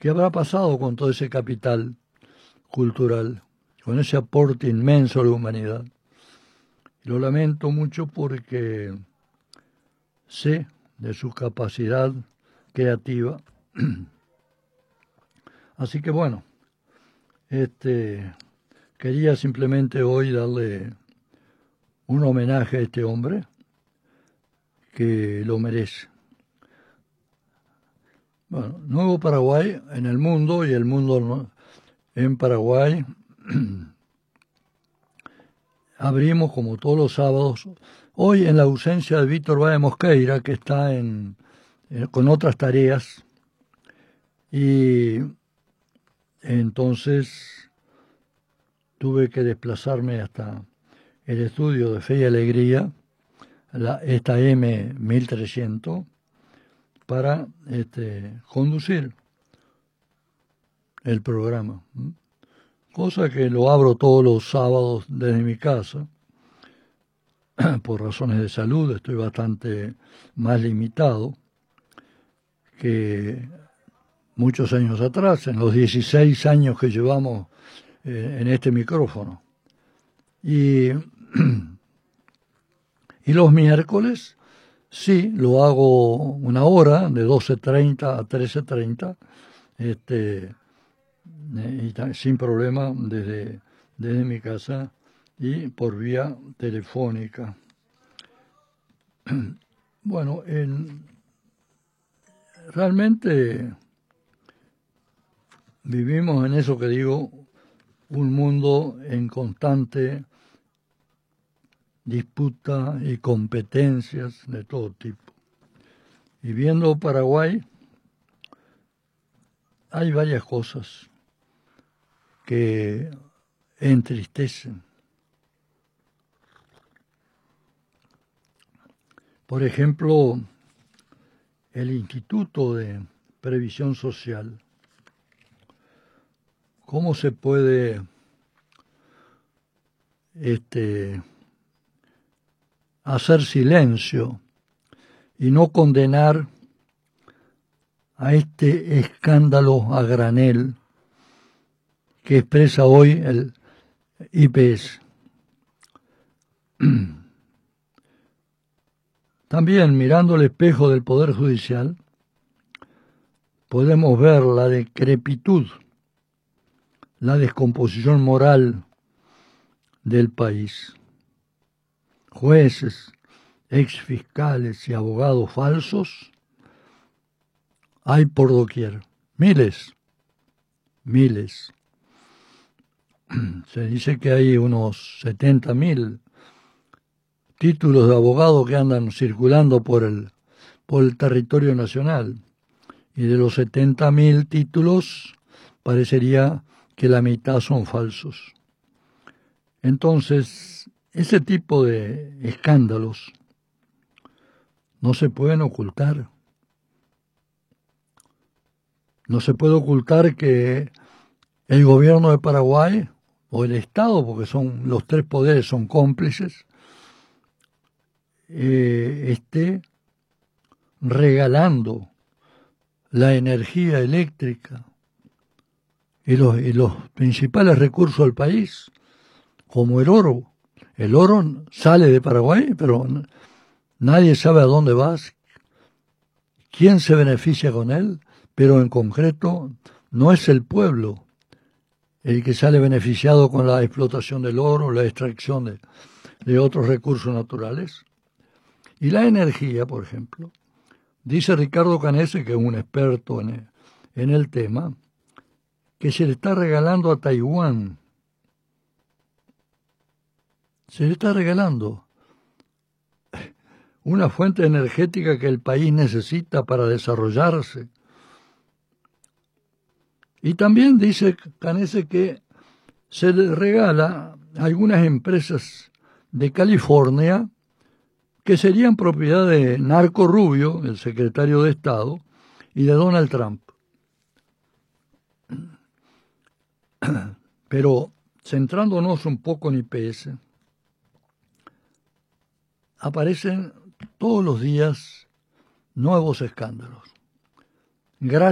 ¿Qué habrá pasado con todo ese capital cultural, con ese aporte inmenso a la humanidad? Lo lamento mucho porque sé de su capacidad creativa. Así que bueno, quería simplemente hoy darle un homenaje a este hombre que lo merece. Bueno, Nuevo Paraguay en el mundo y el mundo en Paraguay. Abrimos como todos los sábados, hoy en la ausencia de Víctor Báez Mosqueira, que está con otras tareas, y entonces tuve que desplazarme hasta el estudio de Fe y Alegría, esta M1300, para conducir el programa. Cosa que lo abro todos los sábados desde mi casa. Por razones de salud estoy bastante más limitado que muchos años atrás, en los 16 años que llevamos en este micrófono. Y los miércoles, sí, lo hago una hora, de 12:30 a 13:30, sin problema desde mi casa y por vía telefónica. Bueno, realmente vivimos en eso que digo, un mundo en constante disputa y competencias de todo tipo. Y viendo Paraguay, hay varias cosas que entristecen. Por ejemplo, el Instituto de Previsión Social. ¿Cómo se puede hacer silencio y no condenar a este escándalo a granel que expresa hoy el IPS? También, mirando el espejo del Poder Judicial, podemos ver la decrepitud, la descomposición moral del país. Jueces, exfiscales y abogados falsos hay por doquier. Miles. Se dice que hay unos 70.000 títulos de abogado que andan circulando por el territorio nacional. Y de los 70.000 títulos, parecería que la mitad son falsos. Entonces, ese tipo de escándalos no se pueden ocultar. No se puede ocultar que el gobierno de Paraguay, o el Estado, porque los tres poderes son cómplices, esté regalando la energía eléctrica y los principales recursos del país, como el oro. El oro sale de Paraguay, pero nadie sabe a dónde va, quién se beneficia con él, pero en concreto no es el pueblo el que sale beneficiado con la explotación del oro, la extracción de otros recursos naturales. Y la energía, por ejemplo, dice Ricardo Canese, que es un experto en el tema, que se le está regalando a Taiwán. Se le está regalando una fuente energética que el país necesita para desarrollarse. Y también dice Canese que se le regala a algunas empresas de California que serían propiedad de Marco Rubio, el secretario de Estado, y de Donald Trump. Pero centrándonos un poco en IPS, aparecen todos los días nuevos escándalos. Gracias